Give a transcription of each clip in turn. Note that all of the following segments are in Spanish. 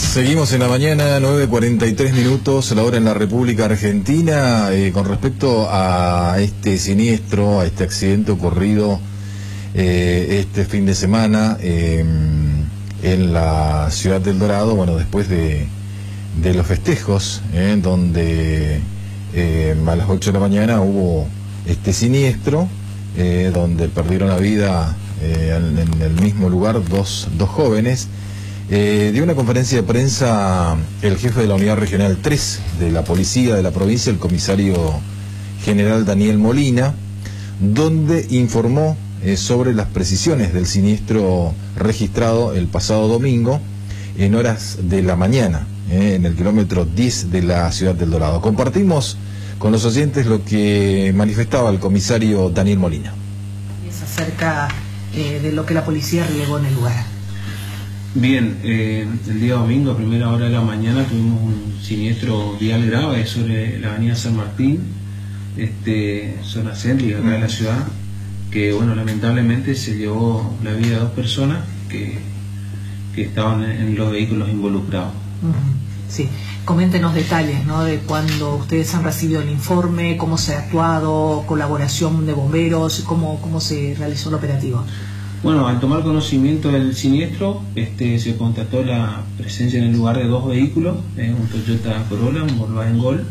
Seguimos en la mañana, 9:43 minutos, la hora en la República Argentina, con respecto a este siniestro, a este accidente ocurrido este fin de semana en la ciudad del Dorado, bueno, después de los festejos, donde a las 8 de la mañana hubo este siniestro, donde perdieron la vida en el mismo lugar dos jóvenes. Dio una conferencia de prensa el jefe de la Unidad Regional 3 de la Policía de la provincia, el comisario general Daniel Molina, donde informó sobre las precisiones del siniestro registrado el pasado domingo en horas de la mañana, en el kilómetro 10 de la ciudad del Dorado. Compartimos con los oyentes lo que manifestaba el comisario Daniel Molina. Es acerca de lo que la policía relevó en el lugar. Bien, el día domingo a primera hora de la mañana tuvimos un siniestro vial grave sobre la avenida San Martín, zona céntrica acá de la ciudad, que bueno, lamentablemente se llevó la vida de dos personas que estaban en los vehículos involucrados. Sí, coméntenos detalles, ¿no?, de cuando ustedes han recibido el informe, cómo se ha actuado, colaboración de bomberos, cómo se realizó el operativo. Bueno, al tomar conocimiento del siniestro, se constató la presencia en el lugar de dos vehículos, un Toyota Corolla, un Volkswagen Gol,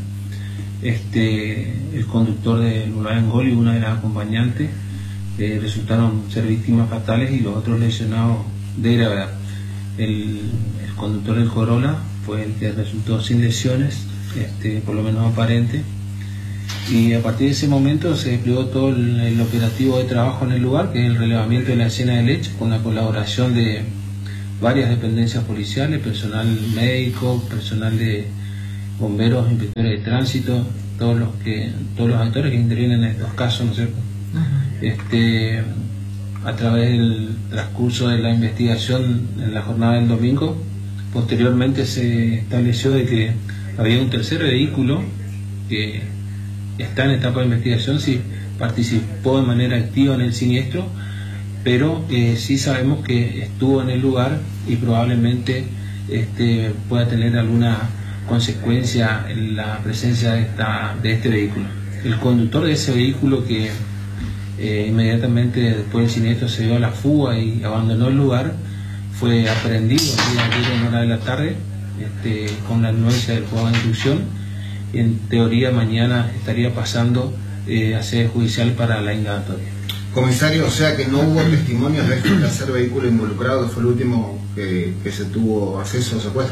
el conductor del Volkswagen Gol y una de las acompañantes resultaron ser víctimas fatales y los otros lesionados de gravedad. El conductor del Corolla fue el que resultó sin lesiones, por lo menos aparente. Y a partir de ese momento se desplegó todo el operativo de trabajo en el lugar, que es el relevamiento de la escena del hecho, con la colaboración de varias dependencias policiales, personal médico, personal de bomberos, inspectores de tránsito, todos los actores que intervienen en estos casos, ¿no es cierto? A través del transcurso de la investigación en la jornada del domingo, posteriormente se estableció de que había un tercer vehículo que está en etapa de investigación, si participó de manera activa en el siniestro, pero sí sabemos que estuvo en el lugar y probablemente pueda tener alguna consecuencia en la presencia de este vehículo. El conductor de ese vehículo, que inmediatamente después del siniestro se dio a la fuga y abandonó el lugar, fue aprehendido el día de ayer en hora de la tarde con la anuencia del juzgado de instrucción. En teoría mañana estaría pasando a sede judicial para la indagatoria. Comisario, o sea que no hubo testimonios de este tercer vehículo involucrado, que fue el último que se tuvo acceso al secuestro.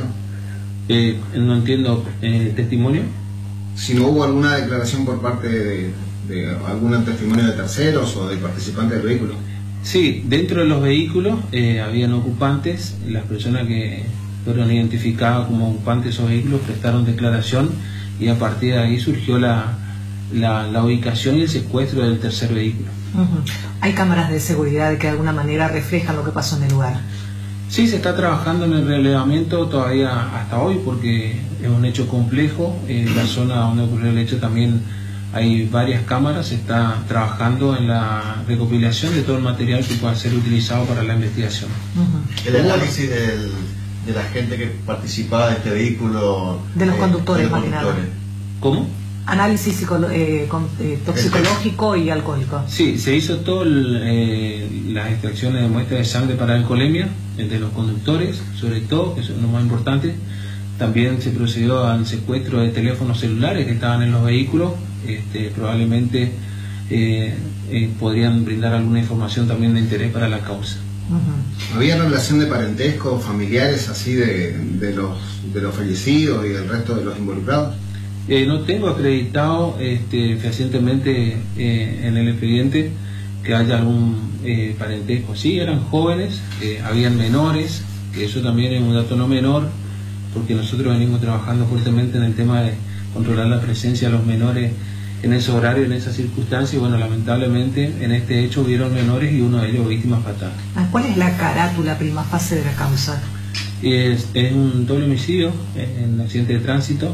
No entiendo, ¿testimonio? Si no hubo alguna declaración por parte de algún testimonio de terceros o de participantes del vehículo. Sí, dentro de los vehículos habían ocupantes. Las personas que fueron identificadas como ocupantes de esos vehículos prestaron declaración y a partir de ahí surgió la ubicación y el secuestro del tercer vehículo. ¿Hay cámaras de seguridad que de alguna manera reflejan lo que pasó en el lugar? Sí, se está trabajando en el relevamiento todavía hasta hoy, porque es un hecho complejo. En la zona donde ocurrió el hecho también hay varias cámaras. Se está trabajando en la recopilación de todo el material que pueda ser utilizado para la investigación. El análisis de la gente que participaba de este vehículo, de los conductores, más que nada. ¿Cómo? Análisis toxicológico y alcohólico. Sí, se hizo todas las extracciones de muestras de sangre para alcoholemia de los conductores, sobre todo, que son los más importantes. También se procedió al secuestro de teléfonos celulares que estaban en los vehículos. Probablemente podrían brindar alguna información también de interés para la causa. ¿Había relación de parentesco, familiares así de los fallecidos y del resto de los involucrados? No tengo acreditado fehacientemente en el expediente que haya algún parentesco. Sí, eran jóvenes, habían menores, que eso también es un dato no menor, porque nosotros venimos trabajando fuertemente en el tema de controlar la presencia de los menores en ese horario, en esas circunstancias, y bueno, lamentablemente en este hecho hubieron menores y uno de ellos víctimas fatales. ¿Cuál es la carátula prima fase de la causa? Es un doble homicidio en accidente de tránsito,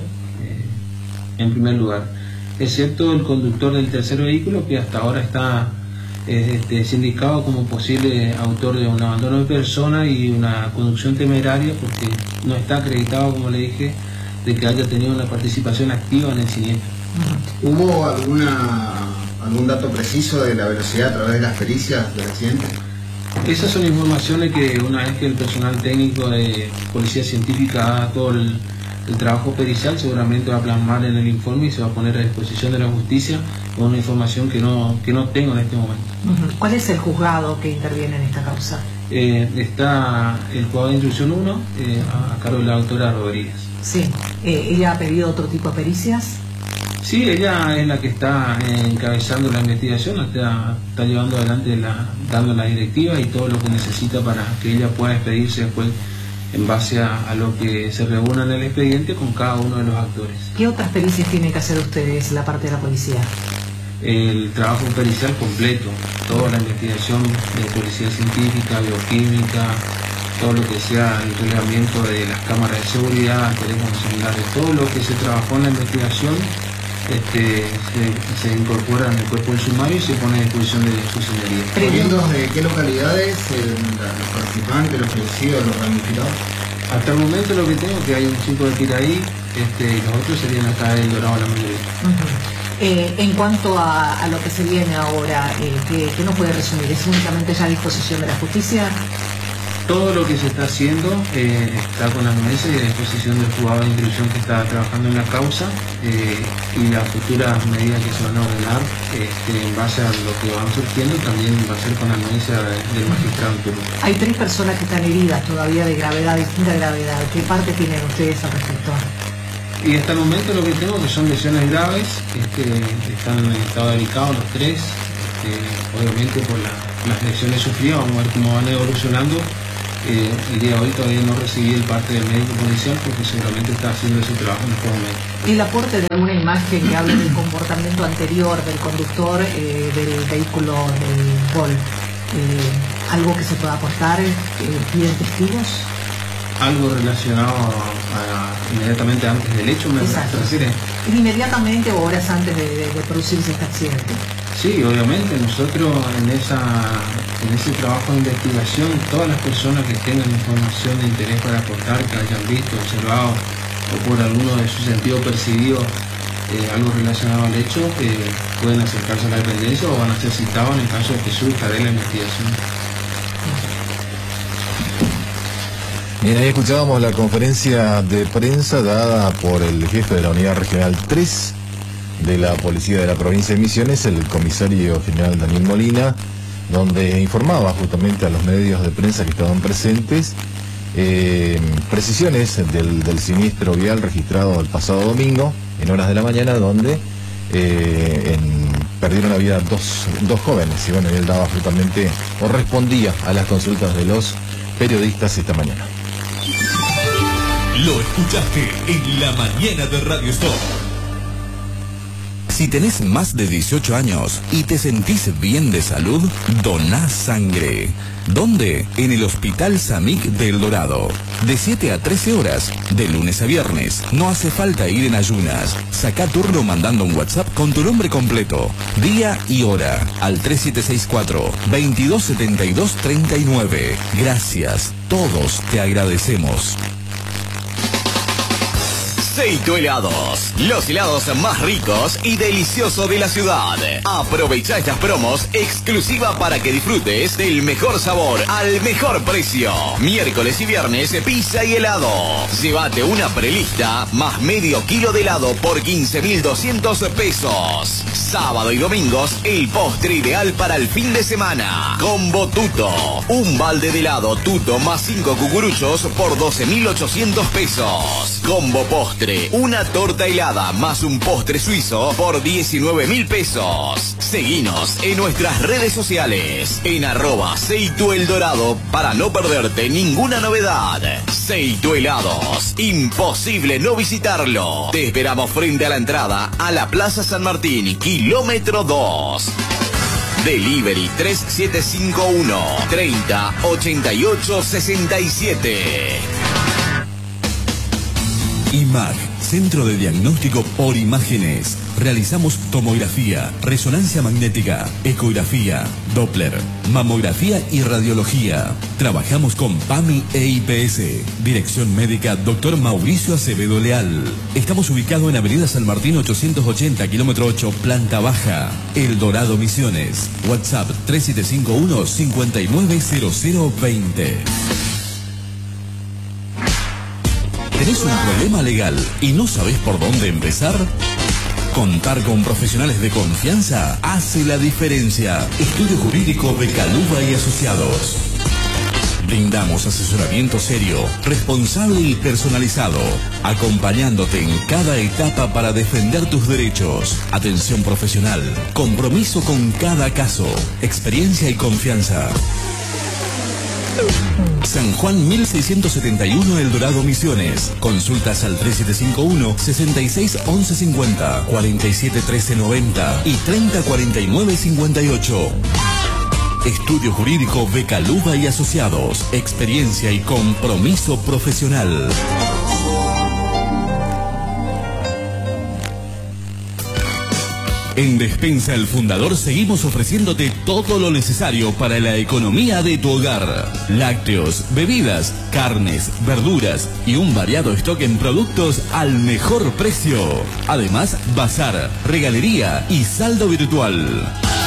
en primer lugar, excepto el conductor del tercer vehículo, que hasta ahora está es indicado como posible autor de un abandono de persona y una conducción temeraria, porque no está acreditado, como le dije, de que haya tenido una participación activa en el siniestro. ¿Hubo algún dato preciso de la velocidad a través de las pericias del accidente? Esas son informaciones que una vez que el personal técnico de Policía Científica haga todo el trabajo pericial, seguramente va a plasmar en el informe y se va a poner a disposición de la justicia con una información que no tengo en este momento. ¿Cuál es el juzgado que interviene en esta causa? Está el juzgado de instrucción 1 a cargo de la doctora Rodríguez. Sí. ¿Ella ha pedido otro tipo de pericias? Sí, ella es la que está encabezando la investigación, está llevando adelante, dando la directiva y todo lo que necesita para que ella pueda expedirse después en base a lo que se regula en el expediente con cada uno de los actores. ¿Qué otras pericias tienen que hacer ustedes, la parte de la policía? El trabajo pericial completo, toda la investigación de policía científica, bioquímica, todo lo que sea el relevamiento de las cámaras de seguridad, teléfonos celulares, todo lo que se trabajó en la investigación se incorpora en el cuerpo del sumario y se pone a disposición de su señoría. ¿Oriundos de qué localidades los participantes, los fallecidos, los damnificados? Hasta el momento lo que tengo es que hay un chico de Piraí, los otros serían acá del Dorado, la mayoría. En cuanto a lo que se viene ahora, ¿qué nos puede resumir? ¿Es únicamente ya a disposición de la justicia? Todo lo que se está haciendo está con anuencia y a disposición del juzgado de instrucción que está trabajando en la causa, y las futuras medidas que se van a ordenar en base a lo que van surgiendo también va a ser con anuencia del magistrado en turno. Hay 3 personas que están heridas todavía de gravedad, distinta gravedad. ¿Qué parte tienen ustedes al respecto? Y hasta el momento lo que tengo que son lesiones graves, están en estado delicado los 3, obviamente por las lesiones sufridas, vamos a ver cómo van evolucionando. El día de hoy todavía no recibí el parte del médico policial porque seguramente está haciendo su trabajo en este momento. ¿Y el aporte de alguna imagen que hable del comportamiento anterior del conductor del vehículo del Gol? ¿Algo que se pueda aportar? ¿Piden testigos? Algo relacionado inmediatamente antes del hecho, ¿me refiere? Inmediatamente o horas antes de producirse este accidente. Sí, obviamente, nosotros en ese trabajo de investigación, todas las personas que tengan información de interés para aportar, que hayan visto, observado o por alguno de sus sentidos percibidos algo relacionado al hecho, pueden acercarse a la dependencia o van a ser citados en el caso de que surja de la investigación. Bien, ahí escuchábamos la conferencia de prensa dada por el jefe de la Unidad Regional 3 de la Policía de la Provincia de Misiones, el comisario general Daniel Molina, donde informaba justamente a los medios de prensa que estaban presentes precisiones del siniestro vial registrado el pasado domingo en horas de la mañana, donde perdieron la vida dos jóvenes. Y bueno, él daba justamente o respondía a las consultas de los periodistas esta mañana. Lo escuchaste en la mañana de Radio Stop. Si tenés más de 18 años y te sentís bien de salud, doná sangre. ¿Dónde? En el Hospital Samic de El Dorado. De 7 a 13 horas, de lunes a viernes. No hace falta ir en ayunas. Sacá turno mandando un WhatsApp con tu nombre completo, día y hora al 3764-227239. Gracias. Todos te agradecemos. Seito Helados, los helados más ricos y deliciosos de la ciudad. Aprovecha estas promos exclusivas para que disfrutes del mejor sabor al mejor precio. Miércoles y viernes, pizza y helado. Llévate una prelista más medio kilo de helado por 15.200 pesos. Sábado y domingos, el postre ideal para el fin de semana. Combo Tuto, un balde de helado Tuto más 5 cucuruchos por 12.800 pesos. Combo postre, una torta helada más un postre suizo por 19.000 pesos. Seguinos en nuestras redes sociales en @SeitoElDorado para no perderte ninguna novedad. Seito Helados, imposible no visitarlo. Te esperamos frente a la entrada a la Plaza San Martín, kilómetro 2. Delivery 3751 30 88 67. IMAG, Centro de Diagnóstico por Imágenes. Realizamos tomografía, resonancia magnética, ecografía, Doppler, mamografía y radiología. Trabajamos con PAMI e IPS. Dirección médica Dr. Mauricio Acevedo Leal. Estamos ubicados en Avenida San Martín 880, kilómetro 8, planta baja. El Dorado Misiones. WhatsApp 3751-590020. ¿Tenés un problema legal y no sabés por dónde empezar? Contar con profesionales de confianza hace la diferencia. Estudio Jurídico Becaluba y Asociados. Brindamos asesoramiento serio, responsable y personalizado, acompañándote en cada etapa para defender tus derechos. Atención profesional, compromiso con cada caso, experiencia y confianza. San Juan 1671 El Dorado Misiones. Consultas al 3751-661150, 471390 y 304958. Estudio Jurídico Becaluba y Asociados. Experiencia y compromiso profesional. En Despensa El Fundador seguimos ofreciéndote todo lo necesario para la economía de tu hogar. Lácteos, bebidas, carnes, verduras y un variado stock en productos al mejor precio. Además, bazar, regalería y saldo virtual.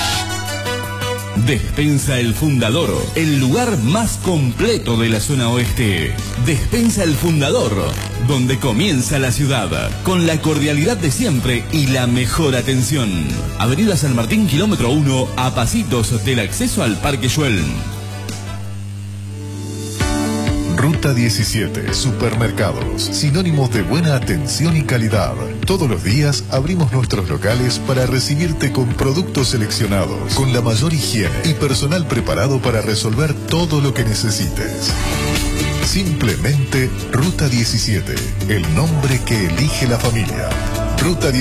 Despensa El Fundador, el lugar más completo de la zona oeste. Despensa El Fundador, donde comienza la ciudad, con la cordialidad de siempre y la mejor atención. Avenida San Martín, kilómetro 1, a pasitos del acceso al Parque Güell. Ruta 17, supermercados, sinónimos de buena atención y calidad. Todos los días abrimos nuestros locales para recibirte con productos seleccionados, con la mayor higiene y personal preparado para resolver todo lo que necesites. Simplemente Ruta 17, el nombre que elige la familia. Ruta 17.